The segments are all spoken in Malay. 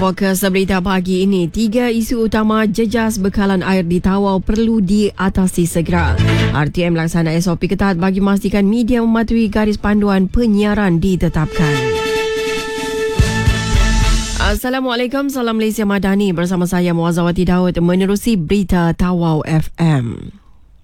Fokus berita pagi ini, 3 isu utama jejas bekalan air di Tawau perlu diatasi segera. RTM laksana SOP ketat bagi memastikan media mematuhi garis panduan penyiaran ditetapkan. Assalamualaikum, salam Malaysia Madani. Bersama saya Muazzawati Daud menerusi berita Tawau FM.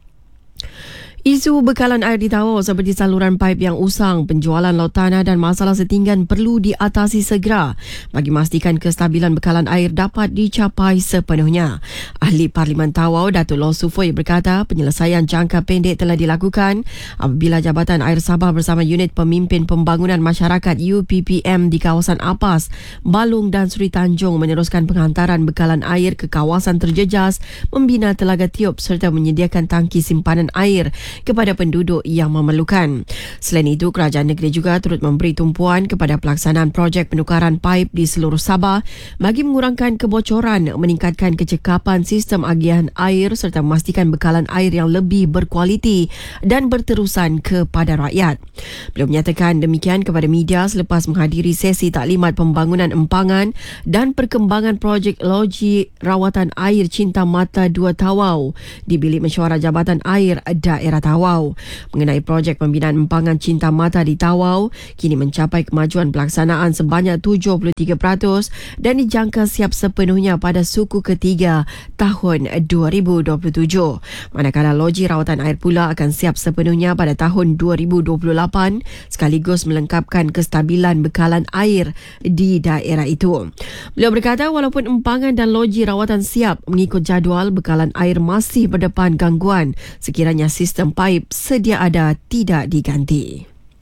Isu bekalan air di Tawau seperti saluran paip yang usang, penjualan laut tanah dan masalah setinggan perlu diatasi segera bagi memastikan kestabilan bekalan air dapat dicapai sepenuhnya. Ahli Parlimen Tawau, Datuk Loh Sufoi berkata penyelesaian jangka pendek telah dilakukan apabila Jabatan Air Sabah bersama Unit Pemimpin Pembangunan Masyarakat UPPM di kawasan Apas, Balung dan Seri Tanjung meneruskan penghantaran bekalan air ke kawasan terjejas, membina telaga tiup serta menyediakan tangki simpanan air kepada penduduk yang memerlukan. Selain itu, kerajaan negeri juga turut memberi tumpuan kepada pelaksanaan projek penukaran paip di seluruh Sabah bagi mengurangkan kebocoran, meningkatkan kecekapan sistem agihan air serta memastikan bekalan air yang lebih berkualiti dan berterusan kepada rakyat. Beliau menyatakan demikian kepada media selepas menghadiri sesi taklimat pembangunan empangan dan perkembangan projek loji rawatan air Cinta Mata 2 Tawau di Bilik Mesyuarat Jabatan Air Daerah Tawau. Mengenai projek pembinaan empangan Cinta Mata di Tawau, kini mencapai kemajuan pelaksanaan sebanyak 73% dan dijangka siap sepenuhnya pada suku ketiga tahun 2027. Manakala loji rawatan air pula akan siap sepenuhnya pada tahun 2028 sekaligus melengkapkan kestabilan bekalan air di daerah itu. Beliau berkata walaupun empangan dan loji rawatan siap mengikut jadual, bekalan air masih berdepan gangguan sekiranya sistem paip sedia ada tidak diganti.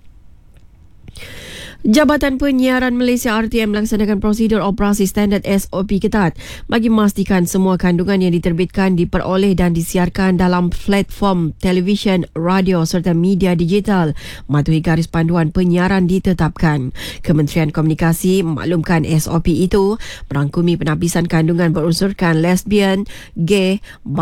Jabatan Penyiaran Malaysia RTM melaksanakan prosedur operasi standard SOP ketat bagi memastikan semua kandungan yang diterbitkan, diperoleh dan disiarkan dalam platform televisyen, radio serta media digital mematuhi garis panduan penyiaran ditetapkan. Kementerian Komunikasi memaklumkan SOP itu merangkumi penapisan kandungan berunsurkan lesbian, gay,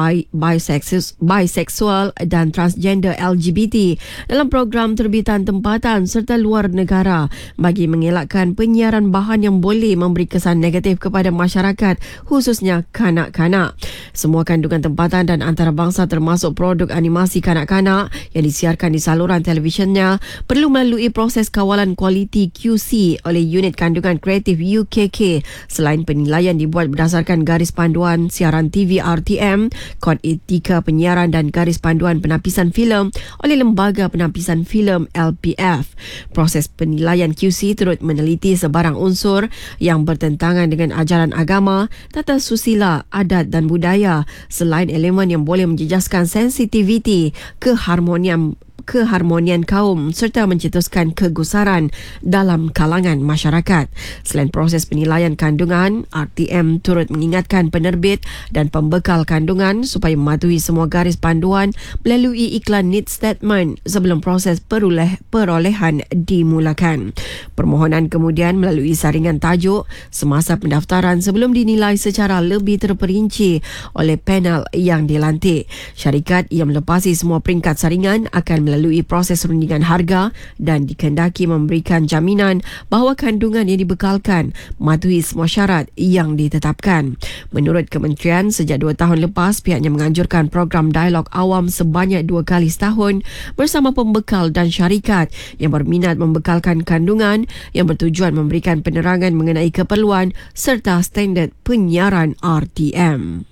bisexual dan transgender LGBT dalam program terbitan tempatan serta luar negara bagi mengelakkan penyiaran bahan yang boleh memberi kesan negatif kepada masyarakat, khususnya kanak-kanak. Semua kandungan tempatan dan antarabangsa termasuk produk animasi kanak-kanak yang disiarkan di saluran televisyennya perlu melalui proses kawalan kualiti QC oleh Unit Kandungan Kreatif UKK. Selain penilaian dibuat berdasarkan garis panduan siaran TV RTM, Kod Etika Penyiaran dan garis panduan penapisan filem oleh Lembaga Penapisan Filem LPF. Proses penilaian QC turut meneliti sebarang unsur yang bertentangan dengan ajaran agama, tata susila, adat dan budaya selain elemen yang boleh menjejaskan sensitiviti, keharmonian kaum serta mencetuskan kegusaran dalam kalangan masyarakat. Selain proses penilaian kandungan, RTM turut mengingatkan penerbit dan pembekal kandungan supaya mematuhi semua garis panduan melalui iklan need statement sebelum proses perolehan dimulakan. Permohonan kemudian melalui saringan tajuk semasa pendaftaran sebelum dinilai secara lebih terperinci oleh panel yang dilantik. Syarikat yang melepasi semua peringkat saringan akan melalui proses rundingan harga dan dikehendaki memberikan jaminan bahawa kandungan yang dibekalkan mematuhi semua syarat yang ditetapkan. Menurut kementerian, sejak 2 tahun lepas pihaknya menganjurkan program dialog awam sebanyak 2 kali setahun bersama pembekal dan syarikat yang berminat membekalkan kandungan yang bertujuan memberikan penerangan mengenai keperluan serta standard penyiaran RTM.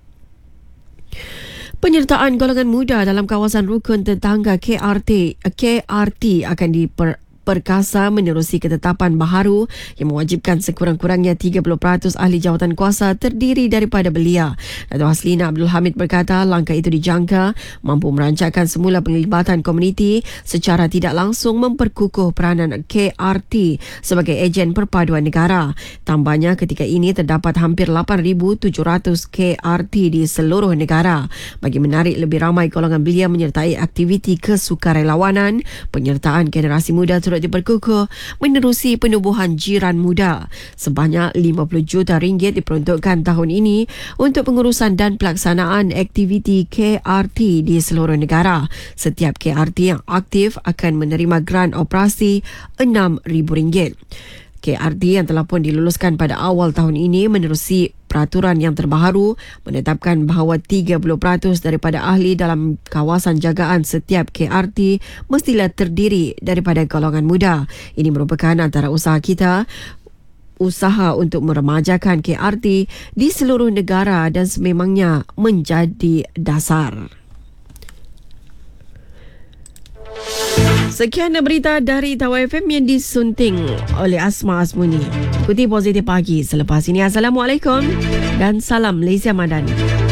Penyertaan golongan muda dalam kawasan rukun tetangga KRT akan perkasa menerusi ketetapan baharu yang mewajibkan sekurang-kurangnya 30% ahli jawatan kuasa terdiri daripada belia. Dato' Haslina Abdul Hamid berkata langkah itu dijangka mampu merancangkan semula penglibatan komuniti secara tidak langsung memperkukuh peranan KRT sebagai ejen perpaduan negara. Tambahnya ketika ini terdapat hampir 8,700 KRT di seluruh negara. Bagi menarik lebih ramai golongan belia menyertai aktiviti kesukarelawanan, penyertaan generasi muda turut diperkukuh menerusi penubuhan jiran muda. Sebanyak 50 juta ringgit diperuntukkan tahun ini untuk pengurusan dan pelaksanaan aktiviti KRT di seluruh negara. Setiap KRT yang aktif akan menerima grant operasi RM6,000. KRT yang telah pun diluluskan pada awal tahun ini menerusi peraturan yang terbaru menetapkan bahawa 30% daripada ahli dalam kawasan jagaan setiap KRT mestilah terdiri daripada golongan muda. Ini merupakan antara usaha kita untuk meremajakan KRT di seluruh negara dan sememangnya menjadi dasar. Sekian berita dari Tawau FM yang disunting oleh Asma Asmuni. Ikuti Positif Pagi selepas ini. Assalamualaikum dan salam Malaysia Madani.